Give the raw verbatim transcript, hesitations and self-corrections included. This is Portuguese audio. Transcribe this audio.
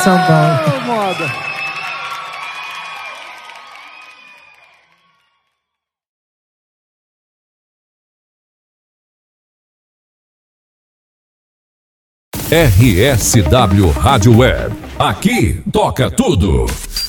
sambão. Ô, moda. R S W Rádio Web. Aqui toca tudo.